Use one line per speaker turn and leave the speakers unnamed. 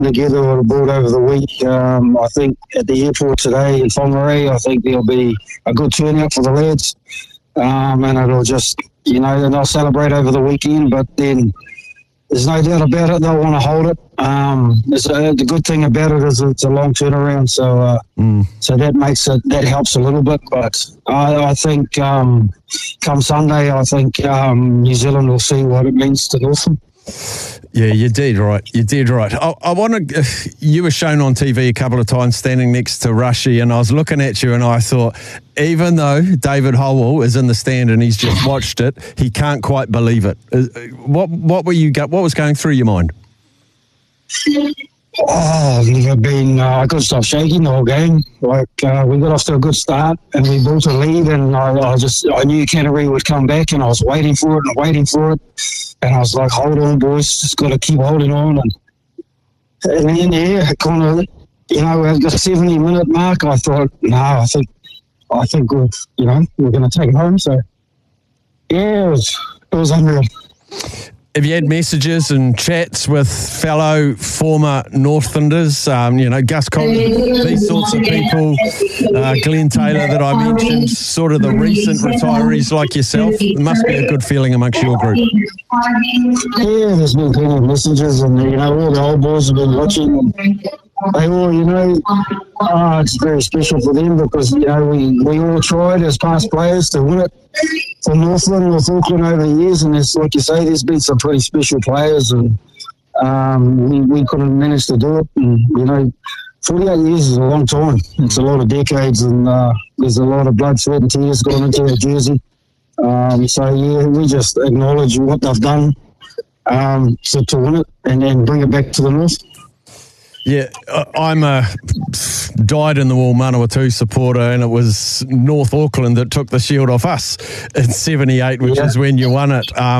together on a board over the week. I think at the airport today in Whangarei, I think there'll be a good turnout for the lads. And it'll just, and they'll celebrate over the weekend, but then there's no doubt about it, they'll want to hold it. The good thing about it is it's a long turnaround, so that helps a little bit. But I think come Sunday, I think New Zealand will see what it means to Northland.
Yeah, you did right. I want to. You were shown on TV a couple of times standing next to Rushy, and I was looking at you, and I thought, even though David Howell is in the stand and he's just watched it, he can't quite believe it. What was going through your mind?
Oh, I couldn't stop shaking the whole game. We got off to a good start and we built a lead, and I knew Canterbury would come back, and I was waiting for it. And I was like, hold on, boys, just got to keep holding on. And then, kind of, at the 70-minute mark, I thought, no, I think we're going to take it home. So, yeah, it was unreal.
Have you had messages and chats with fellow former Northlanders, Gus Collins, these sorts of people, Glenn Taylor that I mentioned, sort of the recent retirees like yourself? It must be a good feeling amongst your group.
Yeah, there's been plenty of messages, and, all the old boys have been watching, and they all, it's very special for them because, we all tried as past players to win it for Northland with Auckland over the years, and it's like you say, there's been some pretty special players, and we couldn't manage to do it. And 48 years is a long time. It's a lot of decades, and there's a lot of blood, sweat, and tears gone into that jersey. We just acknowledge what they've done to win it and then bring it back to the North.
Yeah, I'm a dyed-in-the-wool Manawatu supporter, and it was North Auckland that took the shield off us in '78, which is when you won it.